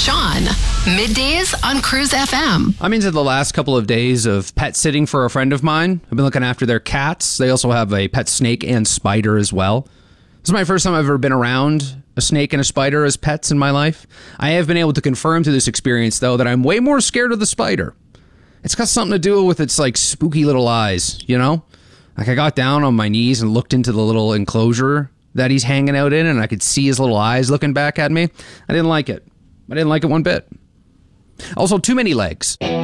Sean. Middays on Cruise FM. I'm into the last couple of days of pet sitting for a friend of mine. I've been looking after their cats. They also have a pet snake and spider as well. This is my first time I've ever been around a snake and a spider as pets in my life. I have been able to confirm through this experience, though, that I'm way more scared of the spider. It's got something to do with its, like, spooky little eyes, you know? Like, I got down on my knees and looked into the little enclosure that he's hanging out in, and I could see his little eyes looking back at me. I didn't like it. I didn't like it one bit. Also, too many legs.